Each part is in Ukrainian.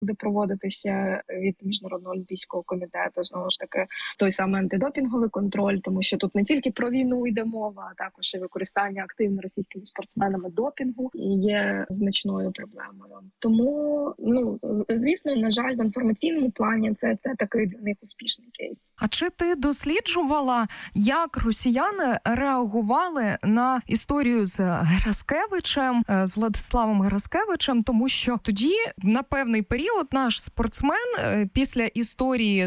буде проводитися від Міжнародного олімпійського комітету, знову ж таки, той самий антидопінговий контроль, тому що тут не тільки про війну йде мова, а також і використання активно російськими спортсменами допінгу є значною проблемою. Тому, звісно, на жаль, в інформаційному плані це такий для них успішний кейс. А чи ти досліджувала, як росіяни реагували на історію з Гераскевичем, з Владиславом Гераскевичем, тому що тоді на певний період наш спортсмен після історії,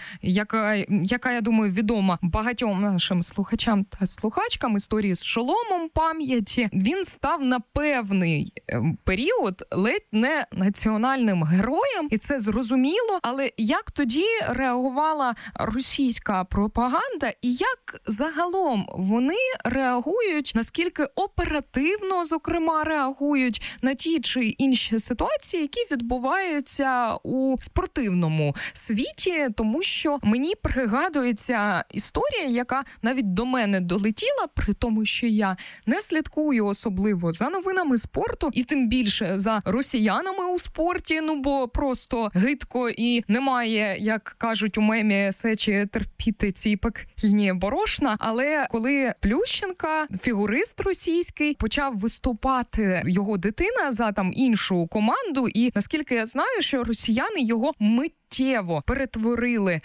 яка, я думаю, відома багатьом нашим слухачам та слухачкам, історії з шоломом пам'яті, він став на певний період ледь не національним героєм, і це зрозуміло. Але як тоді реагувала російська пропаганда, і як загалом вони реагують, наскільки оперативно, зокрема, реагують на ті чи інші ситуації, які відбуваються у спортивному світі, тому що мені пригадується історія, яка навіть до мене долетіла, при тому, що я не слідкую особливо за новинами спорту, і тим більше за росіянами у спорті, бо просто гидко і немає, як кажуть у мемі, сечі терпіти ці пекельні борошна. Але коли Плющенка, фігурист російський, почав виступати його дитина за іншу команду, і наскільки я знаю, що росіяни його миттєво перетворили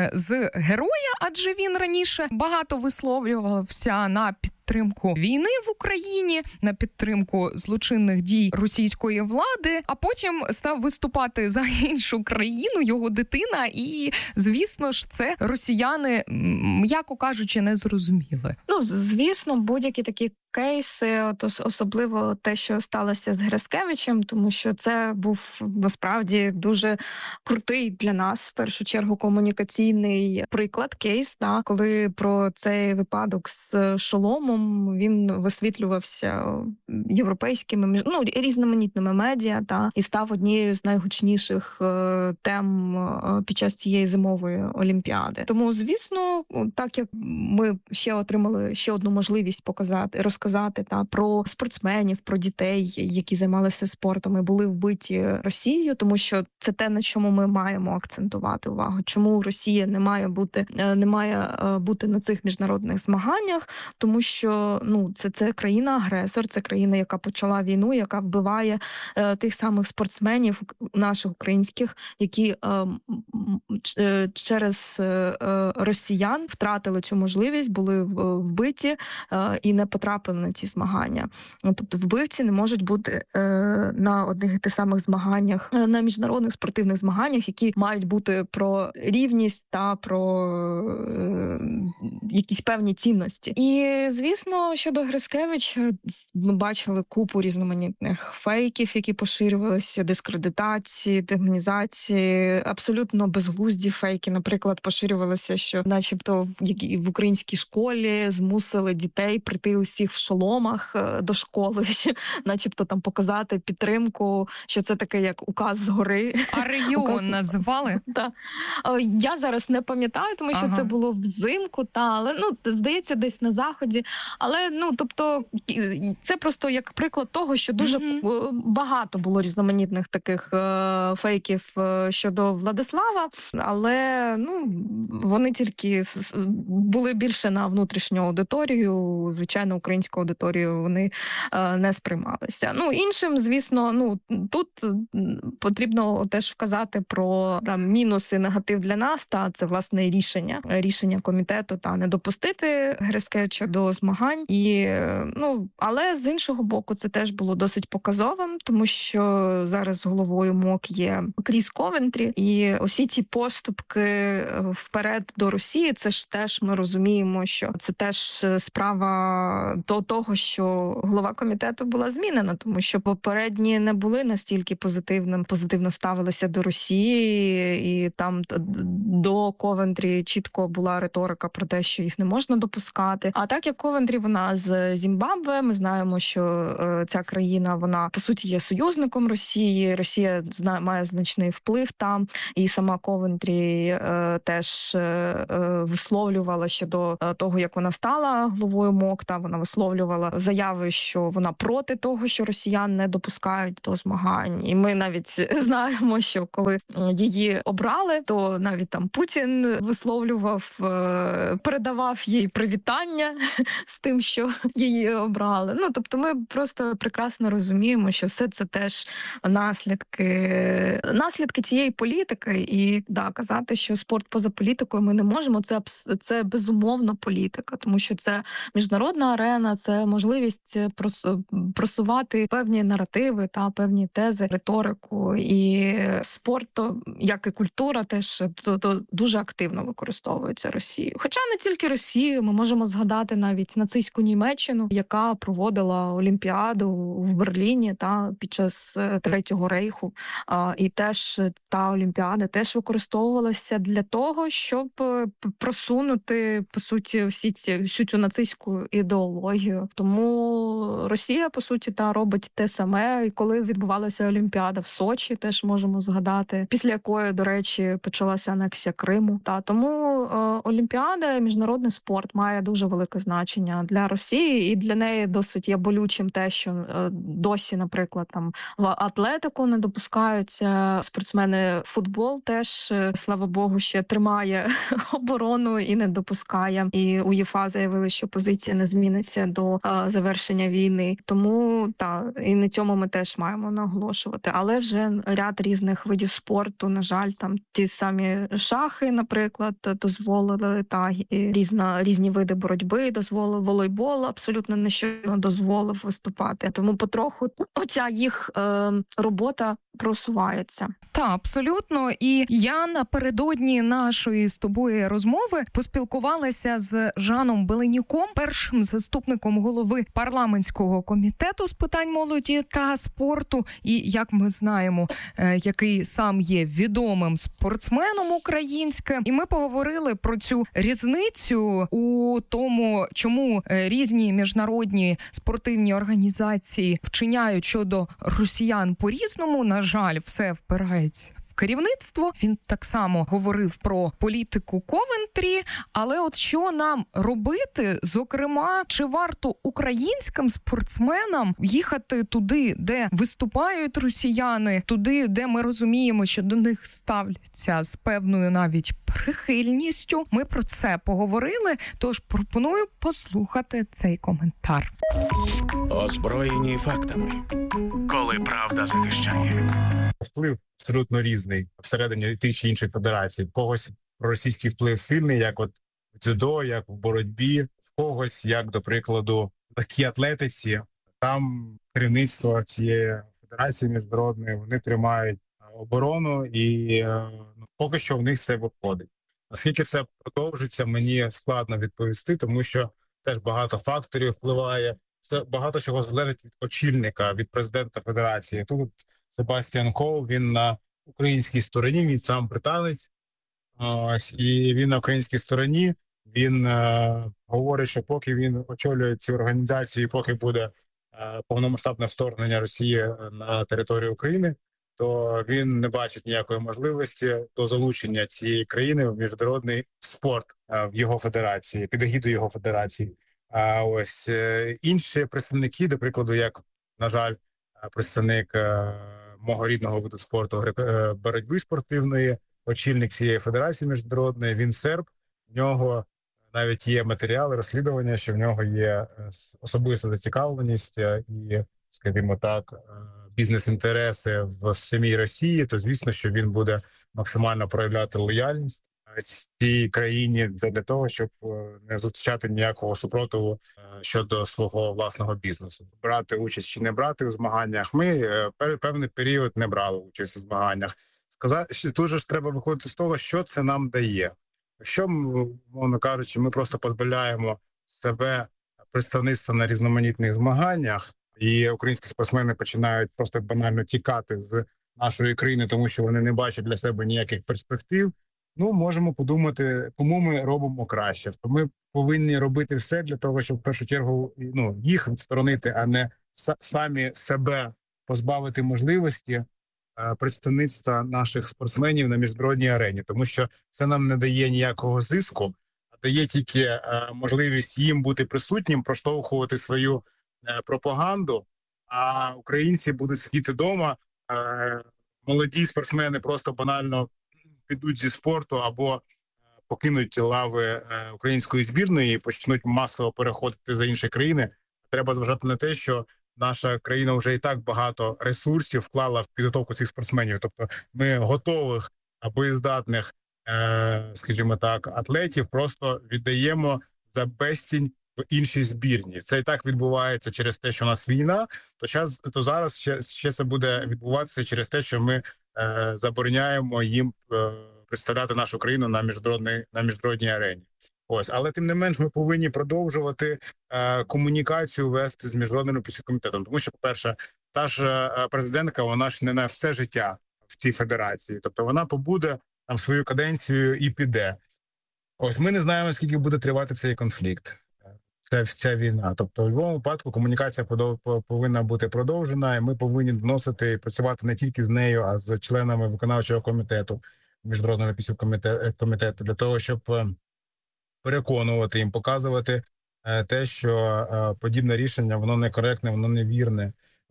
з героя, адже він раніше багато висловлювався на підтримку війни в Україні, на підтримку злочинних дій російської влади, а потім став виступати за іншу країну, його дитина, і, звісно ж, це росіяни, м'яко кажучи, не зрозуміли. Звісно, будь-які такі кейси, особливо те, що сталося з Гераскевичем, тому що це був насправді дуже крутий для нас, в першу чергу, комунікаційний приклад, кейс, коли про цей випадок з шоломом він висвітлювався європейськими, різноманітними медіа, і став однією з найгучніших тем під час цієї зимової олімпіади. Тому, звісно, так як ми ще отримали ще одну можливість розказати про спортсменів, про дітей, які займалися спортом і були вбиті Росією, тому що це те, на чому ми маємо акцентувати увагу. Чому Росія не має бути на цих міжнародних змаганнях, тому що це країна-агресор, це країна, яка почала війну, яка вбиває тих самих спортсменів наших українських, які через росіян втратили цю можливість, були вбиті і не потрапили на ці змагання. Тобто вбивці не можуть бути на одних і тих самих змаганнях, на міжнародних спортивних змаганнях, які мають бути про рівність та про якісь певні цінності. І, звісно, щодо Гераскевича, ми бачили купу різноманітних фейків, які поширювалися, дискредитації, демонізації, абсолютно безглузді фейки. Наприклад, поширювалося, що начебто в українській школі змусили дітей прийти усіх в шоломах до школи, начебто показати підтримку, що це таке як указ згори. А регіон називали? Так. Я зараз не пам'ятаю, тому що це було взимку, але здається, десь на заході. Але тобто це просто як приклад того, що дуже багато було різноманітних таких фейків щодо Владислава, але вони тільки були більше на внутрішню аудиторію, звичайно, українську аудиторію вони не сприймалися. Іншим, звісно, тут потрібно теж вказати про мінус і негатив для нас, це власне рішення комітету не допустити Гераскевича до змагань. Але з іншого боку, це теж було досить показовим, тому що зараз головою МОК є Кріс Ковентрі, і усі ці поступки вперед до Росії, це ж теж ми розуміємо, що це теж справа до того, що голова комітету була змінена, тому що попередні не були настільки позитивно ставилися до Росії, і там до Ковентрі чітко була риторика про те, що їх не можна допускати. А так як Ковентрі Ковентрі, вона з Зімбабве. Ми знаємо, що ця країна, вона по суті є союзником Росії. Росія має значний вплив там. І сама Ковентрі теж висловлювала щодо того, як вона стала главою МОК. Вона висловлювала заяви, що вона проти того, що росіян не допускають до змагань. І ми навіть знаємо, що коли її обрали, то навіть там Путін висловлював, передавав їй привітання з тим, що її обрали. Ну, тобто ми просто прекрасно розуміємо, що все це теж наслідки цієї політики. І казати, що спорт поза політикою ми не можемо, це безумовно політика, тому що це міжнародна арена, це можливість просувати певні наративи та певні тези, риторику. І спорт, як і культура, теж дуже активно використовується Росією. Хоча не тільки Росію, ми можемо згадати навіть нацистську Німеччину, яка проводила Олімпіаду в Берліні під час Третього рейху. І теж та Олімпіада теж використовувалася для того, щоб просунути, по суті, всю цю нацистську ідеологію. Тому Росія, по суті, робить те саме. І коли відбувалася Олімпіада в Сочі, теж можемо згадати, після якої, до речі, почалася анексія Криму. Тому Олімпіада, міжнародний спорт має дуже велике значення для Росії, і для неї досить є болючим те, що досі, наприклад, в атлетику не допускаються спортсмени. Футбол теж, слава Богу, ще тримає оборону і не допускає. І УЄФА заявили, що позиція не зміниться до завершення війни. Тому і на цьому ми теж маємо наголошувати. Але вже ряд різних видів спорту, на жаль, ті самі шахи, наприклад, дозволили, і різні види боротьби дозволили, волейбол абсолютно нещодавно дозволив виступати. Тому потроху оця їх робота просувається. Абсолютно. І я напередодні нашої з тобою розмови поспілкувалася з Жаном Беленюком, першим заступником голови парламентського комітету з питань молоді та спорту. І, як ми знаємо, який сам є відомим спортсменом українським. І ми поговорили про цю різницю у тому, чому різні міжнародні спортивні організації вчиняють щодо росіян по-різному. На жаль, все впирається в керівництво. Він так само говорив про політику Ковентрі, але от що нам робити, зокрема, чи варто українським спортсменам їхати туди, де виступають росіяни, туди, де ми розуміємо, що до них ставляться з певною навіть прихильністю. Ми про це поговорили, тож пропоную послухати цей коментар. Озброєні фактами. Коли правда захищає. Вплив абсолютно різний всередині тих чи інших федерацій. В когось російський вплив сильний, як от в дзюдо, як в боротьбі, в когось, як, до прикладу, в легкій атлетиці. Там керівництво цієї федерації міжнародної, вони тримають оборону і поки що в них все виходить. Наскільки це продовжиться, мені складно відповісти, тому що теж багато факторів впливає. Це багато чого залежить від очільника, від президента федерації. Тут Себастьян Коу, він на українській стороні, він сам британець, і він на українській стороні, він говорить, що поки він очолює цю організацію, поки буде повномасштабне вторгнення Росії на територію України, то він не бачить ніякої можливості до залучення цієї країни в міжнародний спорт в його федерації, під егідою його федерації. А ось інші представники, до прикладу, як, на жаль, представник мого рідного виду спорту боротьби спортивної, очільник цієї федерації міжнародної, він серб, в нього навіть є матеріали, розслідування, що в нього є особиста зацікавленість і, скажімо так, бізнес-інтереси в самій Росії, то звісно, що він буде максимально проявляти лояльність цій країні для того, щоб не зустрічати ніякого супротиву щодо свого власного бізнесу. Брати участь чи не брати в змаганнях. Ми певний період не брали участь у змаганнях. Тут же ж треба виходити з того, що це нам дає. Якщо, мовно кажучи, ми просто позбавляємо себе представництва на різноманітних змаганнях, і українські спортсмени починають просто банально тікати з нашої країни, тому що вони не бачать для себе ніяких перспектив, можемо подумати, кому ми робимо краще. То ми повинні робити все для того, щоб в першу чергу їх відсторонити, а не самі себе позбавити можливості представництва наших спортсменів на міжнародній арені, тому що це нам не дає ніякого зиску, а дає тільки можливість їм бути присутнім, проштовхувати свою пропаганду, а українці будуть сидіти вдома, молоді спортсмени просто банально підуть зі спорту або покинуть лави української збірної і почнуть масово переходити за інші країни. Треба зважати на те, що наша країна вже і так багато ресурсів вклала в підготовку цих спортсменів. Тобто ми готових, боєздатних, скажімо так, атлетів просто віддаємо за безцінь в іншій збірні. Це і так відбувається через те, що у нас війна, то зараз ще це буде відбуватися через те, що ми забороняємо їм представляти нашу країну на міжнародній арені. Але тим не менш ми повинні продовжувати комунікацію вести з Міжнародним олімпійським комітетом. Тому що, по-перше, та ж президентка, вона ж не на все життя в цій федерації. Тобто вона побуде там свою каденцію і піде. Ми не знаємо, скільки буде тривати цей конфлікт, ця війна. Тобто, в будь-якому випадку комунікація повинна бути продовжена, і ми повинні доносити і працювати не тільки з нею, а з членами виконавчого комітету, Міжнародного олімпійського комітету, для того, щоб переконувати їм, показувати те, що подібне рішення, воно некоректне, воно невірне.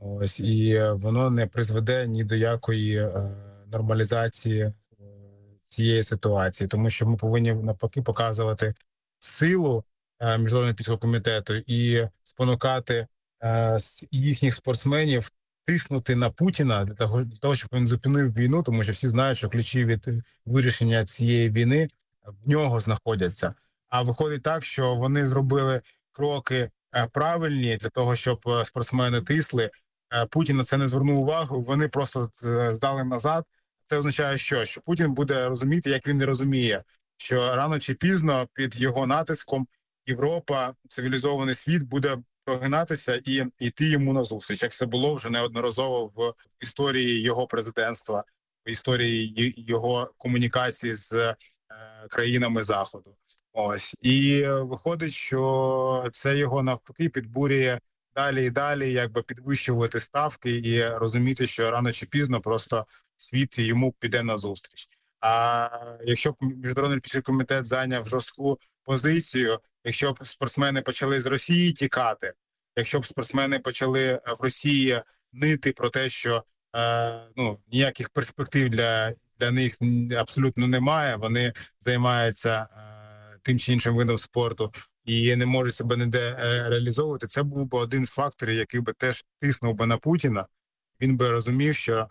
І воно не призведе ні до якої нормалізації цієї ситуації. Тому що ми повинні навпаки показувати силу Міжнародного олімпійського комітету і спонукати їхніх спортсменів тиснути на Путіна для того, щоб він зупинив війну, тому що всі знають, що ключі від вирішення цієї війни в нього знаходяться. А виходить так, що вони зробили кроки правильні для того, щоб спортсмени тисли. Путін на це не звернув увагу, вони просто здали назад. Це означає, що Путін буде розуміти, як він не розуміє, що рано чи пізно під його натиском Європа, цивілізований світ буде прогинатися і йти йому назустріч, як це було вже неодноразово в історії його президентства, в історії його комунікації з країнами Заходу. І виходить, що це його навпаки підбурює далі і далі, підвищувати ставки і розуміти, що рано чи пізно просто світ йому піде назустріч. А якщо б Міжнародний олімпійський комітет зайняв жорстку позицію, якщо б спортсмени почали з Росії тікати, якщо б спортсмени почали в Росії нити про те, що ніяких перспектив для них абсолютно немає, вони займаються тим чи іншим видом спорту і не можуть себе ніде реалізовувати, це був би один з факторів, який би теж тиснув би на Путіна. Він би розумів,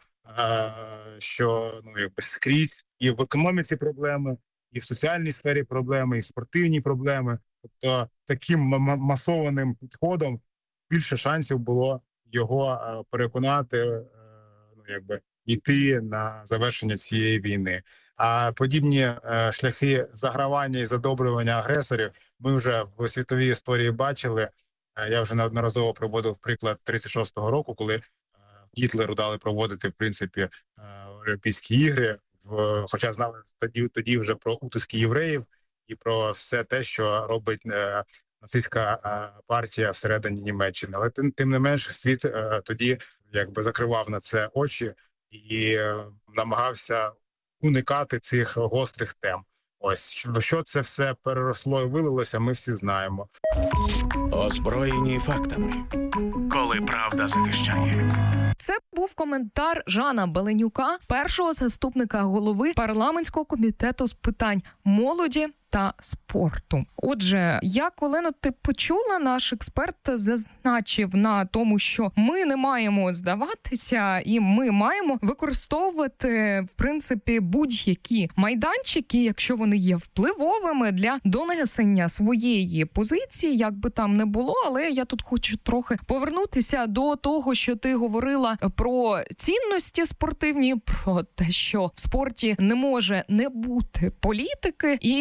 що скрізь і в економіці проблеми, і в соціальній сфері проблеми, і в спортивній проблеми. Тобто таким масованим підходом більше шансів було його переконати, йти на завершення цієї війни. А подібні шляхи загравання і задобрювання агресорів ми вже в світовій історії бачили. Я вже неодноразово приводив приклад 36-го року, коли Гітлеру дали проводити, в принципі, Олімпійські ігри, хоча знали тоді вже про утиски євреїв і про все те, що робить нацистська партія всередині Німеччини. Але тим не менш світ тоді закривав на це очі і намагався уникати цих гострих тем. Що це все переросло і вилилося, ми всі знаємо. Озброєні фактами. Коли правда захищає. Це був коментар Жана Беленюка, першого заступника голови парламентського комітету з питань молоді та спорту. Отже, як, Олено, ти почула, наш експерт зазначив на тому, що ми не маємо здаватися і ми маємо використовувати, в принципі, будь-які майданчики, якщо вони є впливовими, для донесення своєї позиції, як би там не було. Але я тут хочу трохи повернутися до того, що ти говорила про цінності спортивні, про те, що в спорті не може не бути політики. І мене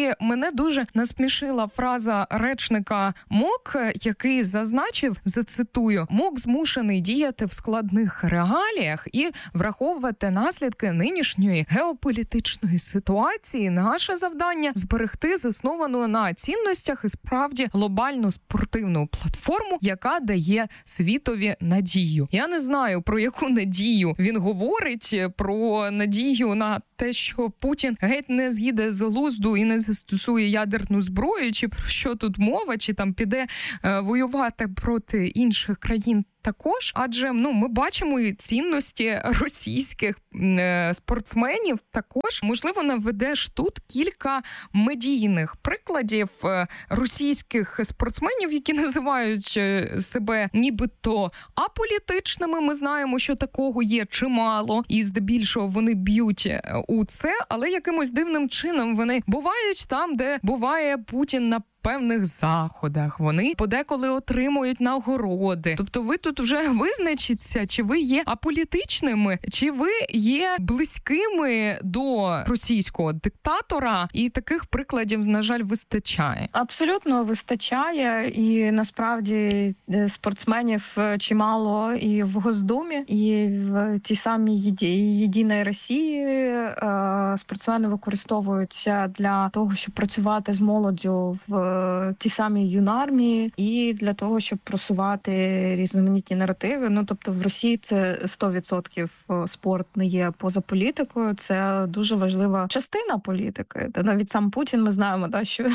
мене дуже насмішила фраза речника МОК, який зазначив, зацитую, МОК змушений діяти в складних реаліях і враховувати наслідки нинішньої геополітичної ситуації. Наше завдання – зберегти засновану на цінностях і справді глобальну спортивну платформу, яка дає світові надію. Я не знаю, про яку надію він говорить, про надію на те, що Путін геть не з'їде з глузду і не застосує ядерну зброю, чи про що тут мова, чи там піде воювати проти інших країн також, адже ми бачимо і цінності російських спортсменів також. Можливо, наведеш тут кілька медійних прикладів російських спортсменів, які називають себе нібито аполітичними. Ми знаємо, що такого є чимало, і здебільшого вони б'ють у це, але якимось дивним чином вони бувають там, де буває Путін на певних заходах. Вони подеколи отримують нагороди. Тобто ви тут вже визначіться, чи ви є аполітичними, чи ви є близькими до російського диктатора, і таких прикладів, на жаль, вистачає. Абсолютно вистачає, і насправді спортсменів чимало і в Госдумі, і в тій самій Єдиній Росії спортсмени використовуються для того, щоб працювати з молоддю в ті самі юнармії і для того, щоб просувати різноманітні наративи. Тобто в Росії це 100% спорт не є поза політикою. Це дуже важлива частина політики. Та навіть сам Путін, ми знаємо, що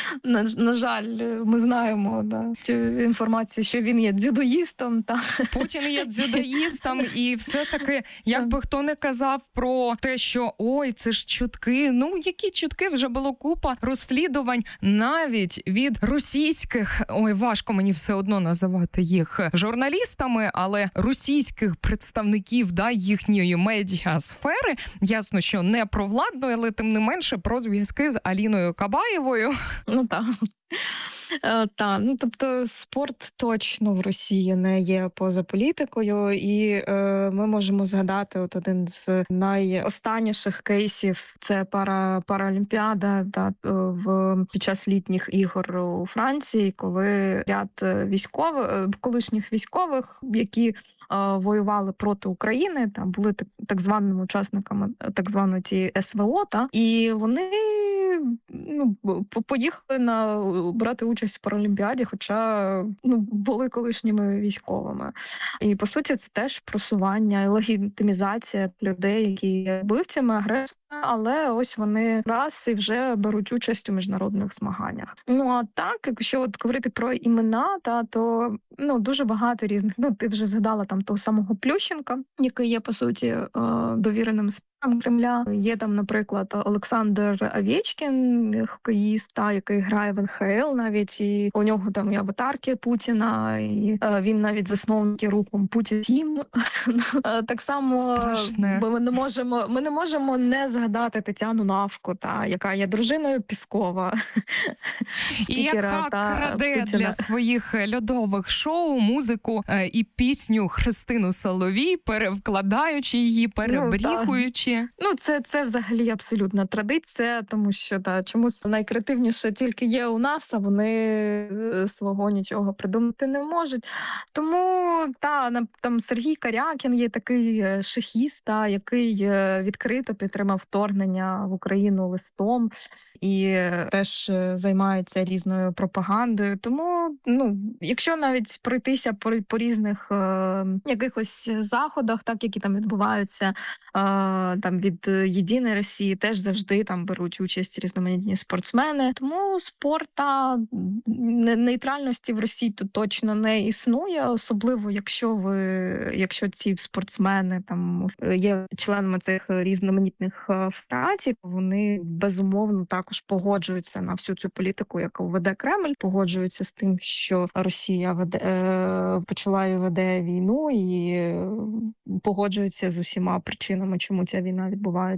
на жаль, ми знаємо цю інформацію, що він є дзюдоїстом. Путін є дзюдоїстом, і все-таки, як би хто не казав про те, що ой, це ж чутки. Які чутки? Вже було купа розслідувань навіть від російських, важко мені все одно називати їх журналістами, але російських представників їхньої медіасфери, ясно, що не провладної, але тим не менше про зв'язки з Аліною Кабаєвою. Так. Тобто спорт точно в Росії не є поза політикою, і ми можемо згадати один з найостанніших кейсів – це Паралімпіада під час літніх ігор у Франції, коли ряд колишніх військових, які воювали проти України, були так званими учасниками так званої тієї СВО, і вони поїхали брати участь в Паралімпіаді, хоча були колишніми військовими. І, по суті, це теж просування і легітимізація людей, які є вбивцями, агресорами, але ось вони раз і вже беруть участь у міжнародних змаганнях. А так, якщо говорити про імена, то дуже багато різних. Ти вже згадала того самого Плющенка, який є, по суті, довіреним Кремля. Є наприклад, Олександр Овєчкін, хокеїст, який грає в НХЛ навіть, і у нього і аватарки Путіна, і він навіть засновник рухом Путін. Так само ми не можемо не згадати Тетяну Навку, яка є дружиною Піскова. І яка краде для своїх льодових шоу музику і пісню Христину Соловій, перевкладаючи її, перебріхуючи. Це взагалі абсолютна традиція, тому що чомусь найкреативніше тільки є у нас, а вони свого нічого придумати не можуть. Тому там Сергій Карякін є такий шахіст, який відкрито підтримав вторгнення в Україну листом і теж займається різною пропагандою. Тому, якщо навіть пройтися по різних якихось заходах, які там відбуваються, від Єдиної Росії теж завжди завжди участь різноманітні спортсмени. Тому спорта нейтральності в Росії тут точно не існує, особливо якщо ці спортсмени є членами цих різноманітних федерацій, вони безумовно також погоджуються на всю цю політику, яку веде Кремль, погоджуються з тим, що Росія почала і веде війну, і погоджуються з усіма причинами, чому ця війна відбувається.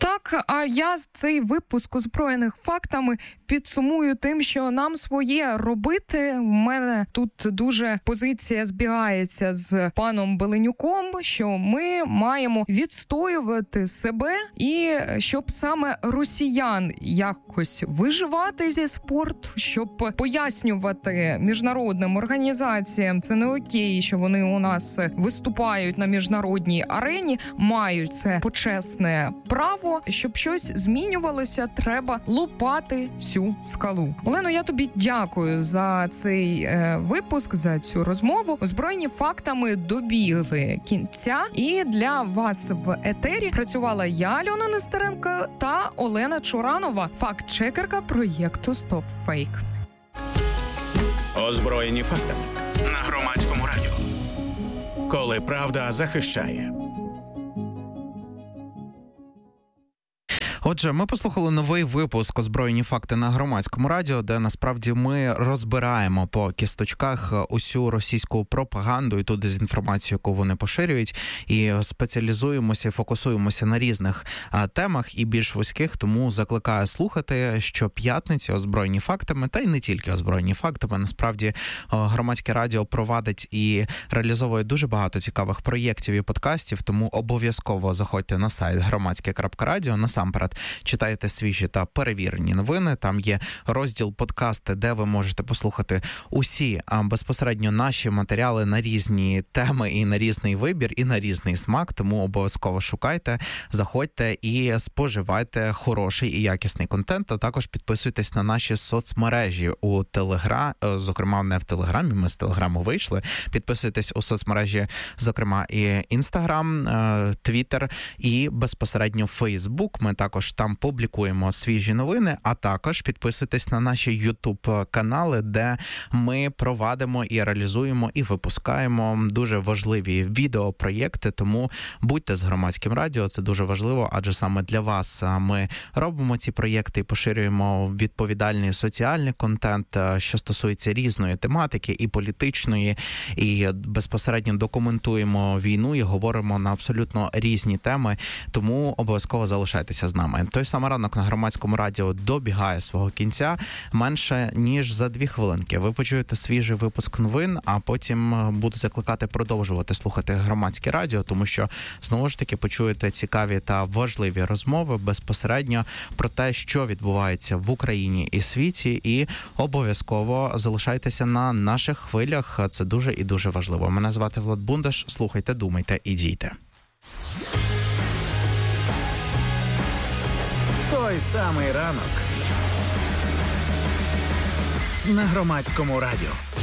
Так, а я цей випуск «Озброєних фактами» підсумую тим, що нам своє робити. У мене тут дуже позиція збігається з паном Беленюком, що ми маємо відстоювати себе і щоб саме росіян якось виживати зі спорту, щоб пояснювати міжнародним організаціям, це не окей, що вони у нас виступають на міжнародній арені, мають це почесне право. Щоб щось змінювалося, треба лупати цю скалу. Олено, я тобі дякую за цей випуск, за цю розмову. Озброєні фактами добігли кінця. І для вас в етері працювала я, Альона Нестеренко, та Олена Чуранова, факт-чекерка проєкту Stop Fake. Озброєні фактами на Громадському радіо. Коли правда захищає. Отже, ми послухали новий випуск «Озброєні факти» на Громадському радіо, де насправді ми розбираємо по кісточках усю російську пропаганду і ту дезінформацію, яку вони поширюють, і спеціалізуємося і фокусуємося на різних темах і більш вузьких, тому закликаю слухати щоп'ятниці «Озброєні фактами», та й не тільки «Озброєні фактами». Насправді, Громадське радіо провадить і реалізовує дуже багато цікавих проєктів і подкастів, тому обов'язково заходьте на сайт громадське.радіо, насамперед читайте свіжі та перевірені новини. Там є розділ подкасти, де ви можете послухати усі безпосередньо наші матеріали на різні теми і на різний вибір, і на різний смак. Тому обов'язково шукайте, заходьте і споживайте хороший і якісний контент. А також підписуйтесь на наші соцмережі у Телеграмі, зокрема не в Телеграмі, ми з Телеграму вийшли. Підписуйтесь у соцмережі, зокрема і Інстаграм, Твіттер і безпосередньо Фейсбук. Ми також там публікуємо свіжі новини, а також підписуйтесь на наші YouTube-канали, де ми провадимо і реалізуємо і випускаємо дуже важливі відеопроєкти, тому будьте з Громадським радіо, це дуже важливо, адже саме для вас ми робимо ці проєкти і поширюємо відповідальний соціальний контент, що стосується різної тематики, і політичної, і безпосередньо документуємо війну і говоримо на абсолютно різні теми, тому обов'язково залишайтеся з нами. Той самий ранок на Громадському радіо добігає свого кінця. Менше ніж за 2 хвилинки ви почуєте свіжий випуск новин, а потім буду закликати продовжувати слухати Громадське радіо, тому що, знову ж таки, почуєте цікаві та важливі розмови безпосередньо про те, що відбувається в Україні і світі, і обов'язково залишайтеся на наших хвилях. Це дуже і дуже важливо. Мене звати Влад Бундаш. Слухайте, думайте і дійте. Той самий ранок на Громадському радіо.